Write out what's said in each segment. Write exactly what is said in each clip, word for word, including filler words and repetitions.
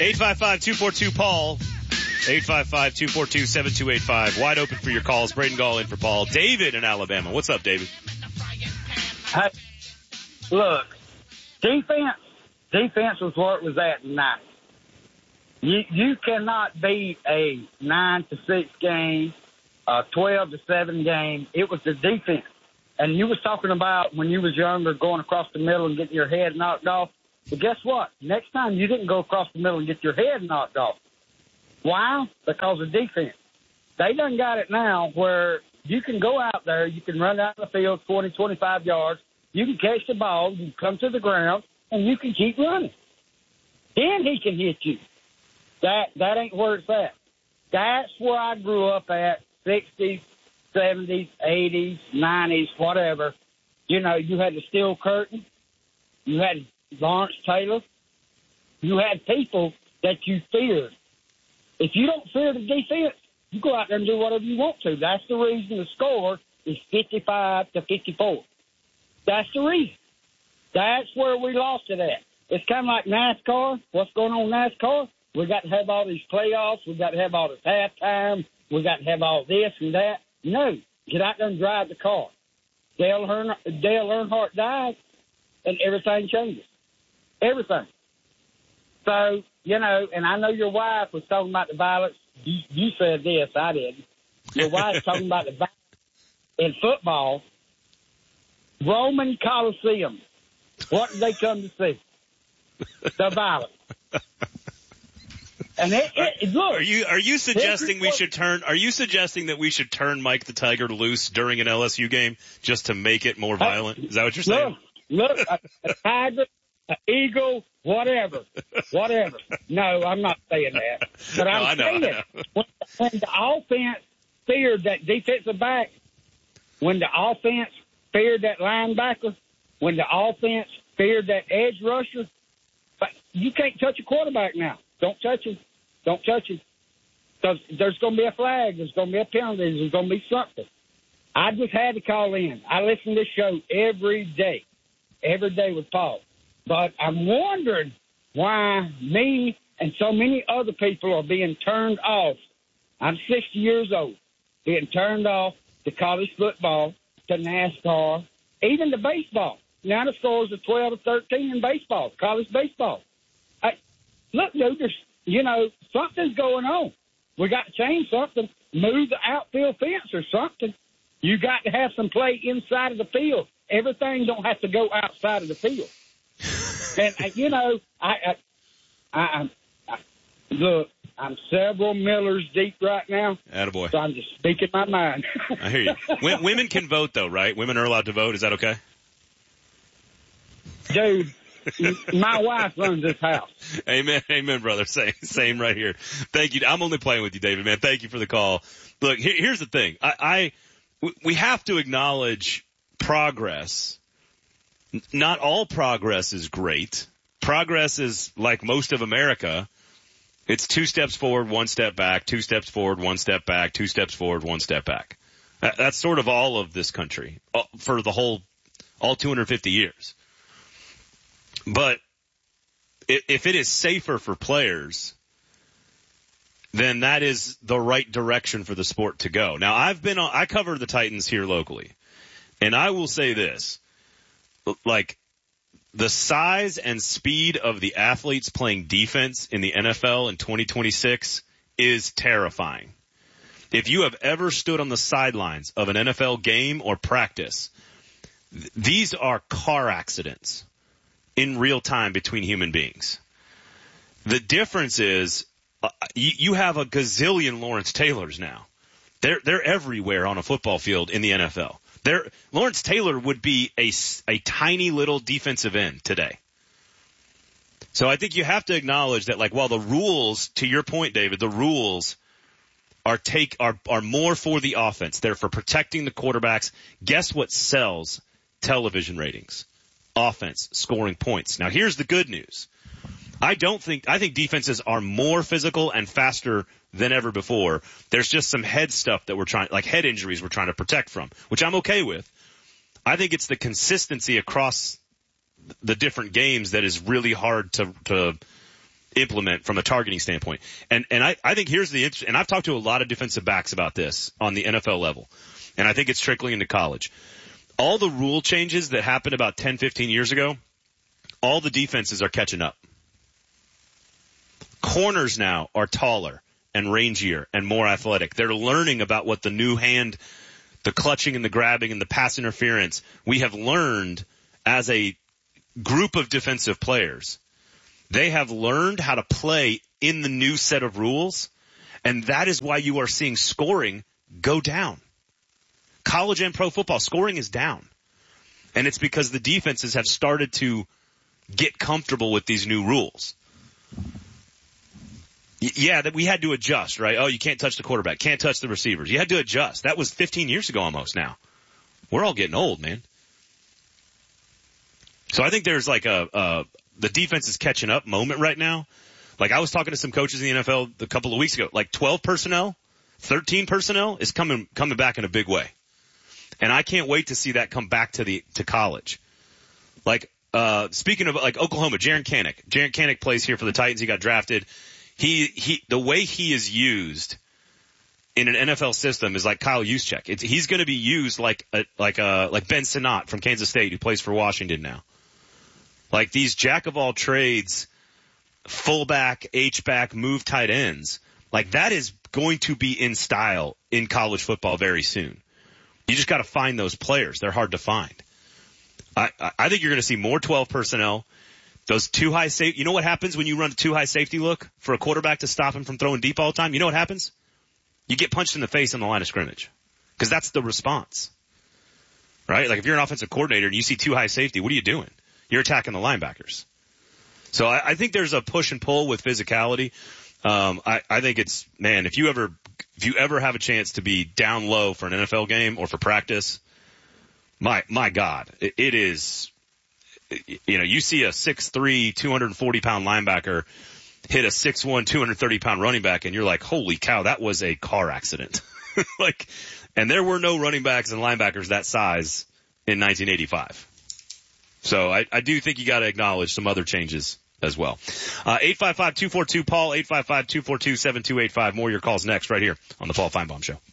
eight five five, two four two, Paul. eight five five, two four two, seven two eight five. Wide open for your calls. Braden Gall in for Paul. David in Alabama. What's up, David? Hey, look, defense, defense was where it was at tonight. You, you cannot beat a nine to six game, a twelve to seven game. It was the defense. And you was talking about when you was younger going across the middle and getting your head knocked off. But guess what? Next time you didn't go across the middle and get your head knocked off. Why? Because of defense. They done got it now where you can go out there, you can run out the field twenty, twenty-five yards, you can catch the ball, you can come to the ground, and you can keep running. Then he can hit you. That that ain't where it's at. That's where I grew up at, sixties, seventies, eighties, nineties, whatever. You know, you had the steel curtain. You had Lawrence Taylor. You had people that you feared. If you don't fear the defense, you go out there and do whatever you want to. That's the reason the score is fifty-five to fifty-four. That's the reason. That's where we lost it at. It's kind of like NASCAR. What's going on in NASCAR? We got to have all these playoffs. We got to have all this halftime. We got to have all this and that. No, get out there and drive the car. Dale, Earn- Dale Earnhardt died, and everything changes. Everything. So, you know, and I know your wife was talking about the violence. You, you said this, I didn't. Your wife's talking about the violence in football. Roman Coliseum. What did they come to see? The violence. And it, it, look, are you are you suggesting we should turn? Are you suggesting that we should turn Mike the Tiger loose during an L S U game just to make it more violent? Is that what you're saying? Look, look a, a tiger, an eagle, whatever, whatever. No, I'm not saying that. But I'm no, I know, saying I know. When, when the offense feared that defensive back, when the offense feared that linebacker, when the offense feared that edge rusher, but you can't touch a quarterback now. Don't touch him. Don't touch him. Because there's going to be a flag. There's going to be a penalty. There's going to be something. I just had to call in. I listen to this show every day, every day with Paul. But I'm wondering why me and so many other people are being turned off. I'm sixty years old, being turned off to college football, to NASCAR, even to baseball. Now the scores are twelve to thirteen in baseball, college baseball. I, look, dude, there's, you know, something's going on. We got to change something, move the outfield fence or something. You got to have some play inside of the field. Everything don't have to go outside of the field. And, uh, you know, I, I, I, I, look, I'm several Millers deep right now. Attaboy. So I'm just speaking my mind. I hear you. W- women can vote, though, right? Women are allowed to vote. Is that okay? Dude, my wife runs this house. Amen, amen, brother. Same, same right here. Thank you. I'm only playing with you, David, man. Thank you for the call. Look, here, here's the thing. I, I, we have to acknowledge progress. Not all progress is great. Progress is like most of America. It's two steps forward, one step back, two steps forward, one step back, two steps forward, one step back. That's sort of all of this country for the whole, all two hundred fifty years. But if it is safer for players, then that is the right direction for the sport to go. Now, I've been on, I cover the Titans here locally, and I will say this, like, the size and speed of the athletes playing defense in the N F L in twenty twenty-six is terrifying. If you have ever stood on the sidelines of an N F L game or practice, th- these are car accidents in real time between human beings. The difference is uh, you, you have a gazillion Lawrence Taylors now. They're, they're everywhere on a football field in the N F L. They're, Lawrence Taylor would be a, a tiny little defensive end today. So I think you have to acknowledge that, like, while the rules, to your point, David, the rules are take are are more for the offense. They're for protecting the quarterbacks. Guess what sells television ratings? Offense, scoring points. Now, here's the good news. I don't think, I think defenses are more physical and faster than ever before. There's just some head stuff that we're trying, like head injuries we're trying to protect from, which I'm okay with. I think it's the consistency across the different games that is really hard to, to, implement from a targeting standpoint. And, and I, I think here's the, and I've talked to a lot of defensive backs about this on the N F L level, and I think it's trickling into college. All the rule changes that happened about ten, fifteen years ago, all the defenses are catching up. Corners now are taller and rangier and more athletic. They're learning about what the new hand, the clutching and the grabbing and the pass interference, we have learned as a group of defensive players. They have learned how to play in the new set of rules, and that is why you are seeing scoring go down. College and pro football scoring is down, and it's because the defenses have started to get comfortable with these new rules. Yeah, that we had to adjust, right? Oh, you can't touch the quarterback, can't touch the receivers. You had to adjust. That was fifteen years ago almost now. We're all getting old, man. So I think there's like a, a the defense is catching up moment right now. Like I was talking to some coaches in the N F L a couple of weeks ago, like twelve personnel, thirteen personnel is coming coming back in a big way. And I can't wait to see that come back to the to college. Like uh speaking of like Oklahoma, Jaren Kanak. Jaren Kanak plays here for the Titans. He got drafted. He he the way he is used in an N F L system is like Kyle Juszczyk. It's, he's going to be used like a, like a, like Ben Sinnott from Kansas State who plays for Washington now. Like these jack of all trades, fullback, H-back, move tight ends. Like that is going to be in style in college football very soon. You just got to find those players. They're hard to find. I, I think you're going to see more twelve personnel. Those two high safety, you know what happens when you run a two high safety look for a quarterback to stop him from throwing deep all the time? You know what happens? You get punched in the face on the line of scrimmage. Because that's the response. Right? Like if you're an offensive coordinator and you see two high safety, what are you doing? You're attacking the linebackers. So I, I think there's a push and pull with physicality. Um, I, I think it's, man, if you ever, if you ever have a chance to be down low for an N F L game or for practice, my, my God, it, it is, you know, you see a six three, two hundred forty pound linebacker hit a six one, two hundred thirty pound running back and you're like, holy cow, that was a car accident. Like, and there were no running backs and linebackers that size in nineteen eighty-five. So I, I do think you got to acknowledge some other changes as well. Uh, eight five five, two four two, Paul, eight five five, two four two, seven two eight five. More of your calls next right here on the Paul Feinbaum Show.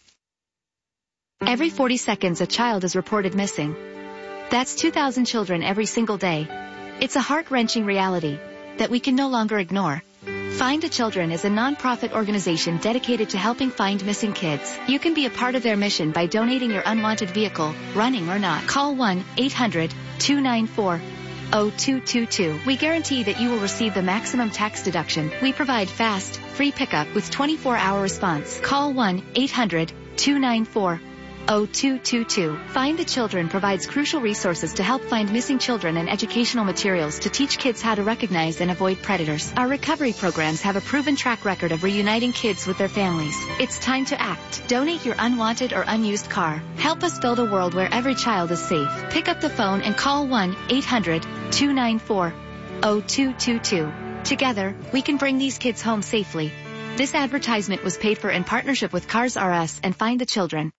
Every forty seconds, a child is reported missing. That's two thousand children every single day. It's a heart-wrenching reality that we can no longer ignore. Find a Children is a non-profit organization dedicated to helping find missing kids. You can be a part of their mission by donating your unwanted vehicle, running or not. Call one eight hundred, two nine four, zero two two two. We guarantee that you will receive the maximum tax deduction. We provide fast, free pickup with twenty-four hour response. Call one eight hundred, two nine four, zero two two two. Find the Children provides crucial resources to help find missing children and educational materials to teach kids how to recognize and avoid predators. Our recovery programs have a proven track record of reuniting kids with their families. It's time to act. Donate your unwanted or unused car. Help us build a world where every child is safe. Pick up the phone and call one eight hundred, two nine four, zero two two two. Together, we can bring these kids home safely. This advertisement was paid for in partnership with Cars R Us and Find the Children.